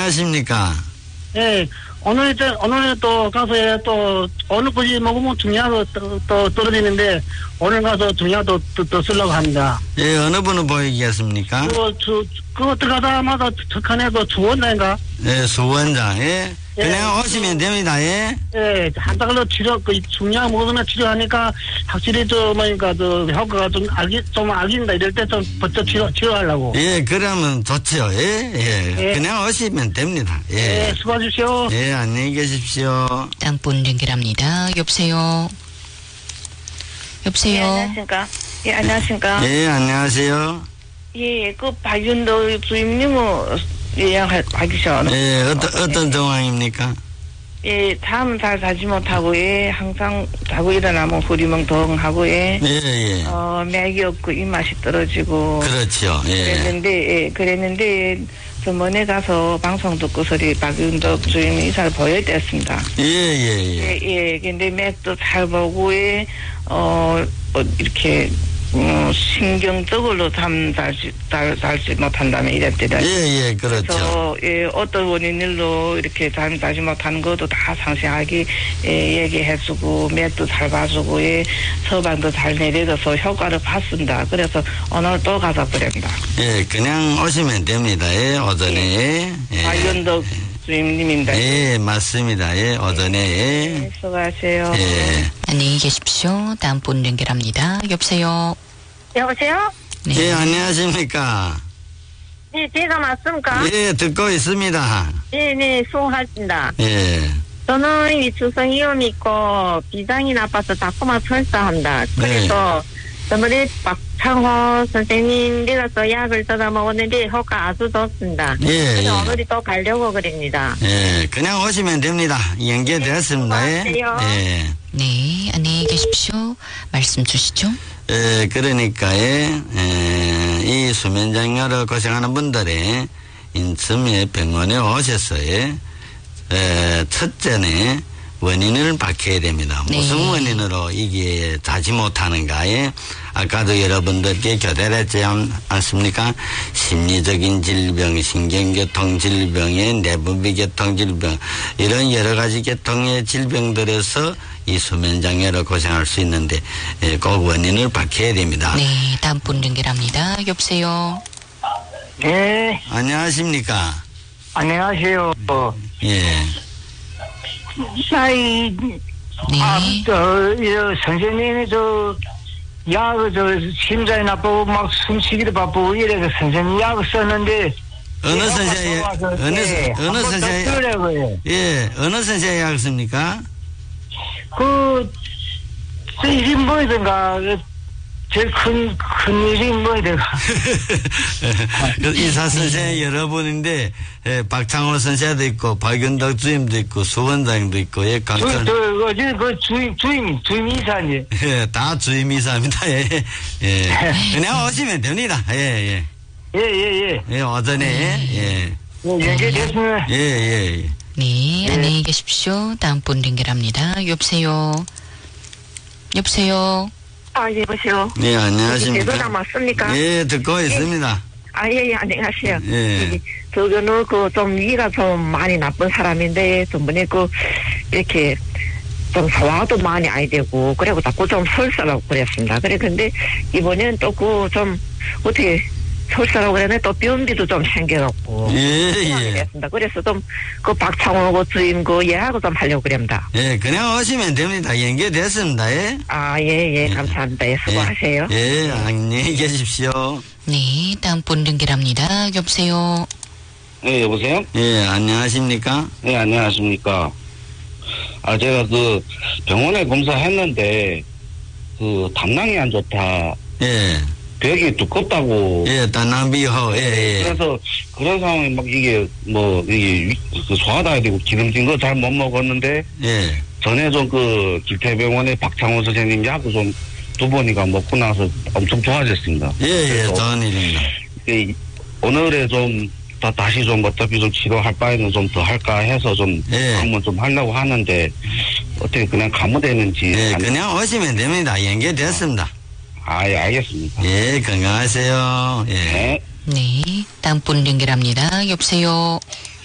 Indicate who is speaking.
Speaker 1: 안녕하십니까.
Speaker 2: 예, 오늘 또 가서 또, 오늘 거지 먹으면 중요하고 또 떨어지는데, 오늘 가서 중요하고 또 쓰려고 합니다.
Speaker 1: 예, 어느 분을 보이겠습니까?
Speaker 2: 그거 들어가다마다 착한에 그 주원장인가?
Speaker 1: 예, 수원장, 예. 그냥
Speaker 2: 예.
Speaker 1: 오시면 됩니다, 예.
Speaker 2: 예, 한 달로 중요한 모든 치료하니까, 확실히 뭐니까, 효과가 좀 알긴다. 이럴 때 좀 벌써 치료하려고.
Speaker 1: 예, 그러면 좋죠, 예, 예.
Speaker 2: 예.
Speaker 1: 그냥 오시면 됩니다, 예.
Speaker 2: 예, 수고하십시오.
Speaker 1: 예, 안녕히 계십시오.
Speaker 3: 땅분 연결합니다. 여보세요.
Speaker 4: 예, 안녕하십니까. 예, 안녕하십니까.
Speaker 1: 예, 안녕하세요.
Speaker 4: 예, 그 박윤도 주임님은 예약하기셔.
Speaker 1: 예, 어떤 정황입니까?
Speaker 4: 예, 잠 잘 자지 못하고, 예, 항상 자고 일어나면 후리멍덩하고, 예.
Speaker 1: 예, 예.
Speaker 4: 맥이 없고 입맛이 떨어지고.
Speaker 1: 그렇죠, 예.
Speaker 4: 그랬는데, 저번에 가서 방송 듣고 소리 박윤덕 주임이 이사를 보여드렸습니다.
Speaker 1: 예, 예, 예.
Speaker 4: 예, 근데 맥도 잘 보고, 예, 이렇게, 신경적으로 잠 잘지 못한다면 이랬더라.
Speaker 1: 예, 예, 그렇죠.
Speaker 4: 그래서, 예, 어떤 원인일로 이렇게 잠 자지 못하는 것도 다 상세하게, 예, 얘기해주고, 맥도 잘 봐주고, 예, 처방도 잘 내려줘서 효과를 봤습니다. 그래서 오늘 또 가서 그랬다.
Speaker 1: 예, 그냥 오시면 됩니다, 예, 오전에. 예.
Speaker 4: 박윤덕 주임님입니다.
Speaker 1: 예, 맞습니다, 예, 오전에. 예.
Speaker 4: 네, 수고하세요.
Speaker 1: 예.
Speaker 3: 안녕히 계십시오. 다음 분 연결합니다. 여보세요.
Speaker 5: 여보세요?
Speaker 3: 네.
Speaker 1: 예, 안녕하십니까.
Speaker 5: 네, 제가 맞습니까?
Speaker 1: 예, 듣고 있습니다.
Speaker 5: 네, 수고하십니다.
Speaker 1: 예.
Speaker 5: 저는 위축성이염이 있고 비장이 나빠서 자꾸만 설사한다. 그래서 저번에 박창호 선생님 내려서 약을 떠다 먹었는데 효과 아주 좋습니다.
Speaker 1: 예,
Speaker 5: 그래서
Speaker 1: 예.
Speaker 5: 오늘이 또 가려고 그럽니다.
Speaker 1: 예, 그냥 오시면 됩니다. 연결되었습니다. 예.
Speaker 5: 수고하세요.
Speaker 1: 예.
Speaker 3: 네, 안녕히 계십시오. 말씀 주시죠.
Speaker 1: 예, 그러니까, 이 수면장애로 고생하는 분들이 인천의 병원에 오셔서, 첫째는 원인을 밝혀야 됩니다.
Speaker 3: 네.
Speaker 1: 무슨 원인으로 이게 자지 못하는가에 아까도 여러분들께 교대를 했지 않습니까? 심리적인 질병, 신경계통 질병의 내분비계통 질병, 이런 여러 가지 계통의 질병들에서 이 수면장애로 고생할 수 있는데 꼭 원인을 밝혀야 됩니다.
Speaker 3: 네, 다음 분 연결합니다. 여보세요.
Speaker 2: 예,
Speaker 1: 안녕하십니까?
Speaker 2: 안녕하세요.
Speaker 1: 예.
Speaker 2: 사이,
Speaker 3: 네.
Speaker 2: 선생님이 심장이 나쁘고 막 숨쉬기도 바쁘고 이래서 선생님 약을 썼는데.
Speaker 1: 어느 선생님, 어느 선생님, 예, 어느 선생님 약을 씁니까?
Speaker 2: 일이 뭐이든가, 제일 큰 일이 뭐이든가.
Speaker 1: 이사 선생님 여러분인데, 박창호 선생도 있고, 박윤덕 주임도 있고, 수원장도 있고, 예, 강철.
Speaker 2: 주임 이사님.
Speaker 1: 예, 다 주임 이사입니다. 예, 예. 그냥 오시면 됩니다. 예, 예.
Speaker 2: 예.
Speaker 1: 예, 오전에, 예.
Speaker 2: 연결됐습니다.
Speaker 1: 예.
Speaker 3: 네, 안녕히 계십시오. 다음 분 연결합니다. 여보세요. 여보세요.
Speaker 5: 여보세요.
Speaker 1: 네, 안녕하십니까.
Speaker 5: 제가 맞습니까?
Speaker 1: 예, 듣고 있습니다.
Speaker 5: 예, 안녕하세요.
Speaker 1: 예.
Speaker 5: 저는 좀 위가 좀 많이 나쁜 사람인데, 전번에 이렇게 좀 소화도 많이 안 되고, 그리고 자꾸 좀 설사라고 그랬습니다. 근데 이번엔 또 어떻게 설사라고 그랬는데 또 변비도 좀 생겨갖고.
Speaker 1: 예.
Speaker 5: 그래서 박창호 주임 예약을 좀 하려고 그럽니다.
Speaker 1: 예, 그냥 오시면 됩니다. 연결됐습니다. 예.
Speaker 5: 예, 감사합니다. 예, 수고하세요.
Speaker 1: 예, 안녕히 계십시오.
Speaker 3: 네, 다음 분 연결합니다. 여보세요.
Speaker 6: 네, 여보세요?
Speaker 1: 예, 안녕하십니까?
Speaker 6: 네, 안녕하십니까. 제가 병원에 검사했는데, 담낭이 안 좋다.
Speaker 1: 예.
Speaker 6: 벽이 두껍다고.
Speaker 1: 예, 단낭비호, 예.
Speaker 6: 그래서, 그런 상황에 이게 소화도 해야 되고, 기름진 거 잘 못 먹었는데,
Speaker 1: 예.
Speaker 6: 전에 길태병원의 박창호 선생님 약을 두 번이가 먹고 나서 엄청 좋아졌습니다.
Speaker 1: 예, 좋은 일입니다.
Speaker 6: 오늘에 다시 어차피 치료할 바에는 더 할까 해서 한번 하려고 하는데, 어떻게 그냥 가면 되는지.
Speaker 1: 예, 그냥 오시면 됩니다. 연결됐습니다.
Speaker 6: 예, 알겠습니다.
Speaker 1: 예, 건강하세요. 예.
Speaker 6: 네.
Speaker 3: 네, 다음 분 연결합니다. 여보세요.